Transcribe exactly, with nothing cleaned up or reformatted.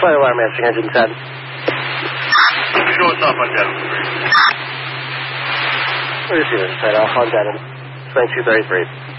Flight alarm answering engine ten. Show us off on Datum three. Receiver, Flight off on Datum twenty-two thirty-three.